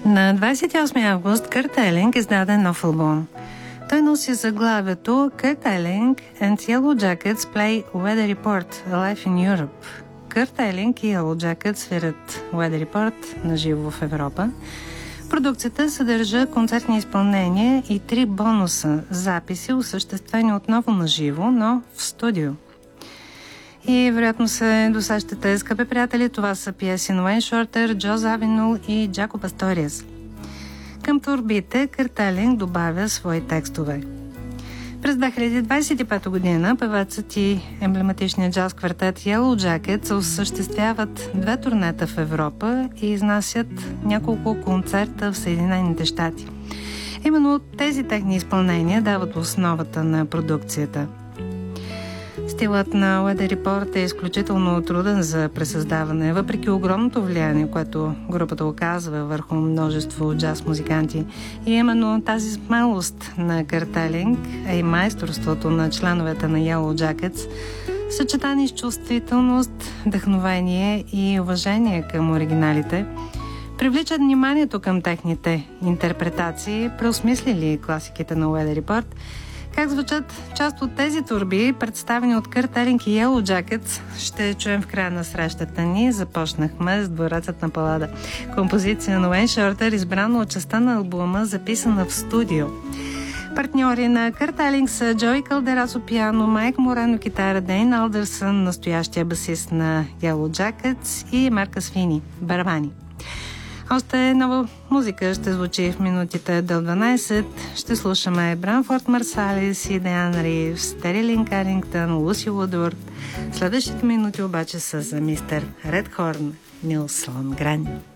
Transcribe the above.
На 28 август Кърт Елинг издаде нов албум. Той носи заглавието Кърт Елинг and Yellow Jackets play Weather Report Live in Europe. Кърт Елинг и Yellow Jackets свирят Weather Report на живо в Европа. Продукцията съдържа концертни изпълнения и 3 бонуса записи, осъществени отново на живо, но в студио. И вероятно се досещате, скъпи приятели, това са пиеси на Уейн Шортер, Джо Завинул и Джако Пасториас. Към творбите Кърт Елинг добавя свои текстове. През 2025 година певецът и емблематичният джаз квартет Yellow Jackets осъществяват 2 турнета в Европа и изнасят няколко концерта в Съединените щати. Именно тези техни изпълнения дават основата на продукцията. Стилът на Weather Report е изключително труден за пресъздаване, въпреки огромното влияние, което групата оказва върху множество джаз музиканти. И именно тази смелост на Кърт Елинг, а и майсторството на членовете на Yellow Jackets, съчетани с чувствителност, вдъхновение и уважение към оригиналите, привличат вниманието към техните интерпретации, преосмислили класиките на Weather Report. Как звучат част от тези творби, представени от Кърт Елинг и Yellow Jackets, ще чуем в края на срещата ни. Започнахме с Дворецът на Палада. Композиция на Уейн Шортер, избрана от частта на албума, записана в студио. Партньори на Кърт Елинг са Джои Калдерасо пиано, Майк Морено китара, Дейн Алдърсън, настоящия басист на Yellow Jackets, и Маркъс Фини, барабани. Още нова музика ще звучи в минутите до 12. Ще слушаме Бранфорд Марсалис и Диан Ривз, Тери Лин Карингтън, Луси Вудворд. Следващите минути обаче са за мистер Ред Хорн, Нилс Лонгрен.